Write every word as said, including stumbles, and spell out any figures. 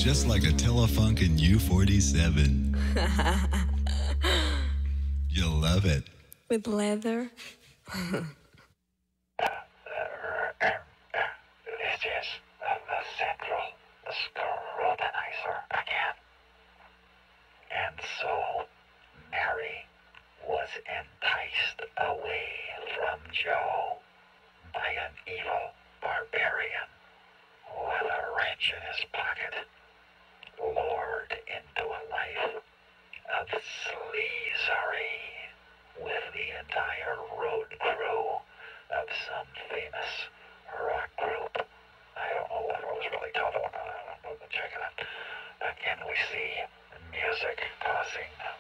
just like a Telefunken U forty-seven. You'll love it. With leather? This is the, the central scrutinizer again. And so Mary was enticed away from Joe by an evil barbarian with a wrench in his pocket, lured into a life of sleazery with the entire road crew of some famous rock group. I don't know what it was really called. Check it out. Again, we see music causing